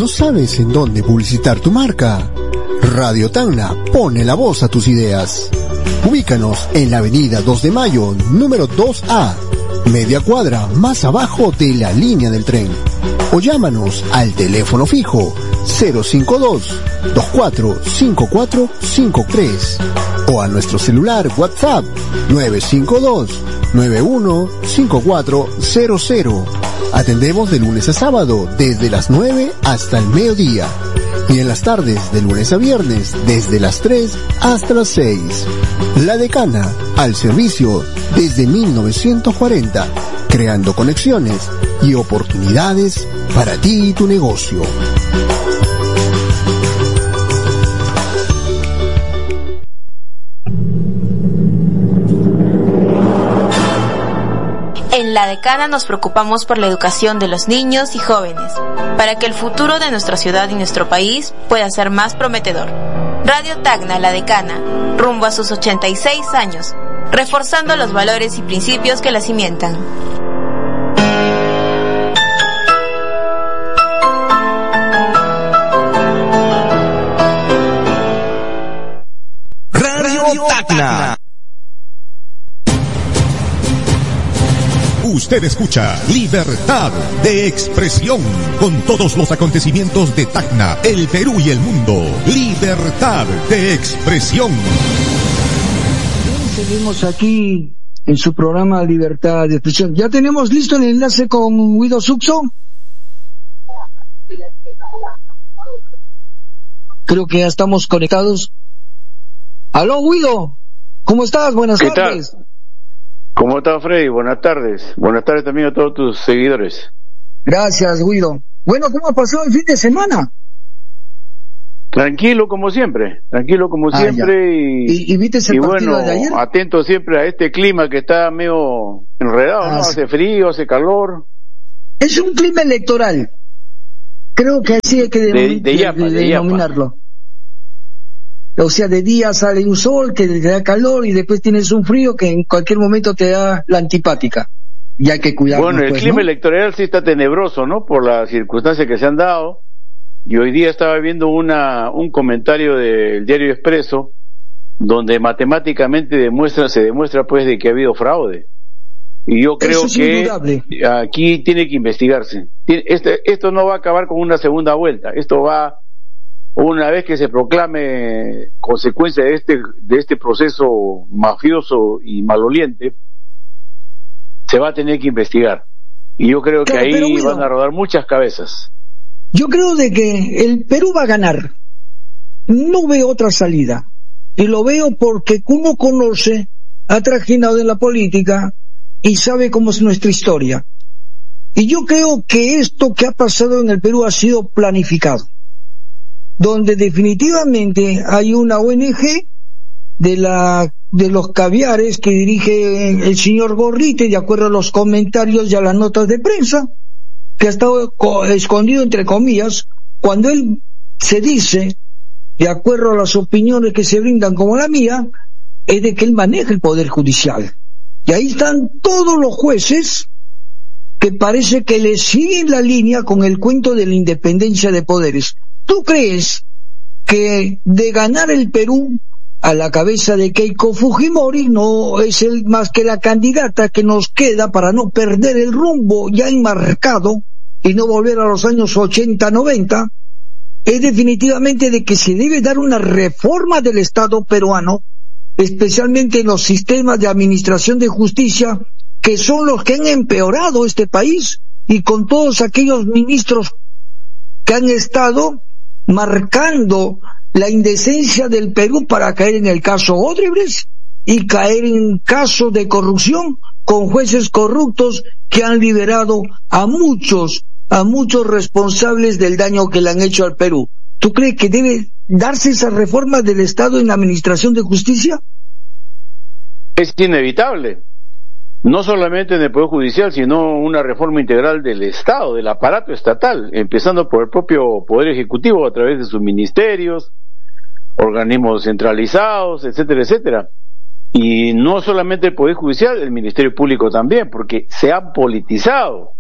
¿No sabes en dónde publicitar tu marca? Radio Tacna pone la voz a tus ideas. Ubícanos en la avenida 2 de Mayo, número 2A, media cuadra más abajo de la línea del tren. O llámanos al teléfono fijo 052-245453 o a nuestro celular WhatsApp 952-915400. Atendemos de lunes a sábado desde las 9 hasta el mediodía y en las tardes de lunes a viernes desde las 3 hasta las 6. La Decana, al servicio desde 1940, creando conexiones y oportunidades para ti y tu negocio. En La Decana nos preocupamos por la educación de los niños y jóvenes, para que el futuro de nuestra ciudad y nuestro país pueda ser más prometedor. Radio Tacna, La Decana, rumbo a sus 86 años, reforzando los valores y principios que la cimentan. Radio Tacna. Usted escucha Libertad de Expresión con todos los acontecimientos de Tacna, el Perú y el mundo. Libertad de Expresión. Seguimos aquí en su programa Libertad de Expresión. ¿Ya tenemos listo el enlace con Guido Suxo? Creo que ya estamos conectados. Aló, Guido, ¿cómo estás? Buenas tardes. Tal? ¿Cómo está, Freddy? Buenas tardes. Buenas tardes también a todos tus seguidores. Gracias, Guido. Bueno, ¿cómo ha pasado el fin de semana? Tranquilo como siempre, ¿Y viste el partido bueno, de ayer? Atento siempre a este clima que está medio enredado, ¿no? Hace frío, hace calor. Es un clima electoral. Creo que así hay que denominarlo. O sea, de día sale un sol que te da calor y después tienes un frío que en cualquier momento te da la antipática. Y hay que cuidarlo. Bueno, el clima electoral sí está tenebroso, ¿no? Por las circunstancias que se han dado. Y hoy día estaba viendo un comentario del diario Expreso donde matemáticamente se demuestra pues de que ha habido fraude. Y yo creo que aquí tiene que investigarse. Esto no va a acabar con una segunda vuelta. Esto va, una vez que se proclame consecuencia de este proceso mafioso y maloliente, se va a tener que investigar. Y yo creo que ahí van a rodar muchas cabezas. Yo creo de que el Perú va a ganar. No veo otra salida. Y lo veo porque uno conoce, ha trajinado en la política y sabe cómo es nuestra historia. Y yo creo que esto que ha pasado en el Perú ha sido planificado, donde definitivamente hay una ONG de los caviares que dirige el señor Gorrite, de acuerdo a los comentarios y a las notas de prensa, que ha estado escondido entre comillas, cuando él se dice, de acuerdo a las opiniones que se brindan como la mía, es de que él maneja el Poder Judicial. Y ahí están todos los jueces que parece que le siguen la línea con el cuento de la independencia de poderes. ¿Tú crees que de ganar el Perú a la cabeza de Keiko Fujimori no es más que la candidata que nos queda para no perder el rumbo ya enmarcado y no volver a los años 80-90? Es definitivamente de que se debe dar una reforma del Estado peruano, especialmente en los sistemas de administración de justicia, que son los que han empeorado este país, y con todos aquellos ministros que han estado marcando la indecencia del Perú para caer en el caso Odebrecht y caer en casos de corrupción con jueces corruptos que han liberado a muchos responsables del daño que le han hecho al Perú. ¿Tú crees que debe darse esa reforma del Estado en la administración de justicia? Es inevitable. No solamente en el Poder Judicial, sino una reforma integral del Estado, del aparato estatal, empezando por el propio Poder Ejecutivo a través de sus ministerios, organismos centralizados, etcétera, etcétera. Y no solamente el Poder Judicial, el Ministerio Público también, porque se han politizado.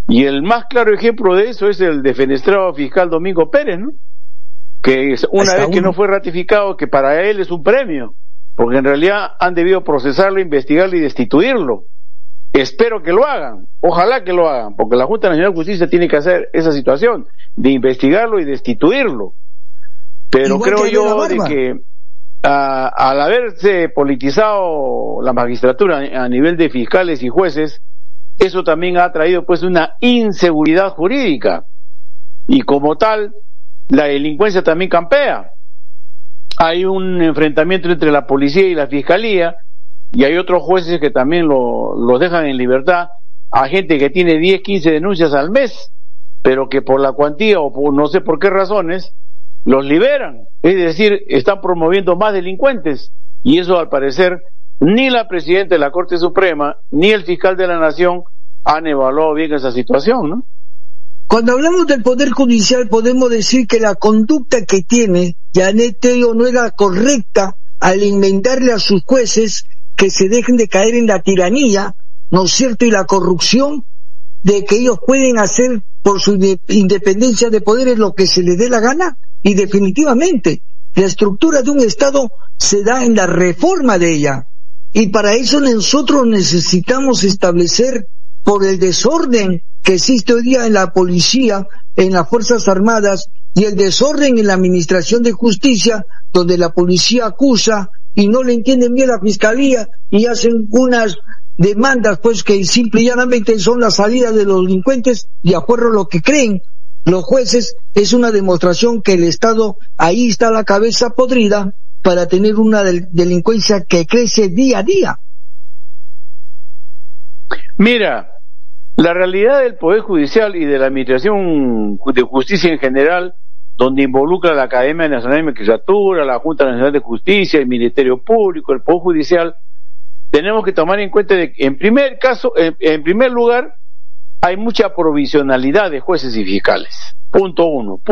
Y el más claro ejemplo de eso es el defenestrado fiscal Domingo Pérez, ¿no? Que una vez que no fue ratificado, que para él es un premio, porque en realidad han debido procesarlo, investigarlo y destituirlo. Espero que lo hagan, ojalá que lo hagan, porque la Junta Nacional de Justicia tiene que hacer esa situación, de investigarlo y destituirlo. Pero igual creo yo de que al haberse politizado la magistratura a nivel de fiscales y jueces, eso también ha traído pues una inseguridad jurídica, y como tal la delincuencia también campea. Hay un enfrentamiento entre la policía y la fiscalía, y hay otros jueces que también los dejan en libertad a gente que tiene 10, 15 denuncias al mes, pero que por la cuantía o por no sé por qué razones los liberan, es decir, están promoviendo más delincuentes, y eso al parecer ni la presidenta de la Corte Suprema ni el fiscal de la Nación han evaluado bien esa situación, ¿no? Cuando hablamos del Poder Judicial podemos decir que la conducta que tiene Janet Tello no era correcta al inventarle a sus jueces que se dejen de caer en la tiranía, ¿no es cierto?, y la corrupción, de que ellos pueden hacer por su independencia de poderes lo que se les dé la gana. Y definitivamente la estructura de un Estado se da en la reforma de ella, y para eso nosotros necesitamos establecer, por el desorden que existe hoy día en la policía, en las Fuerzas Armadas, y el desorden en la administración de justicia, donde la policía acusa y no le entienden bien la fiscalía y hacen unas demandas pues que simple y llanamente son la salida de los delincuentes de acuerdo a lo que creen los jueces. Es una demostración que el Estado ahí está la cabeza podrida para tener una delincuencia que crece día a día. Mira, la realidad del Poder Judicial y de la Administración de Justicia en general, donde involucra la Academia Nacional de Magistratura, la Junta Nacional de Justicia, el Ministerio Público, el Poder Judicial, tenemos que tomar en cuenta de que en primer lugar, hay mucha provisionalidad de jueces y fiscales. Punto 1.